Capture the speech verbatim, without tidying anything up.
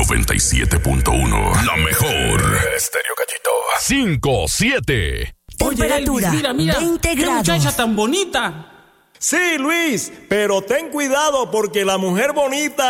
noventa y siete punto uno. La mejor. Estéreo Gallito. cinco siete. Temperatura. Elvis, mira, mira. veinte ¡Qué grados. muchacha tan bonita! Sí, Luis, pero ten cuidado porque la mujer bonita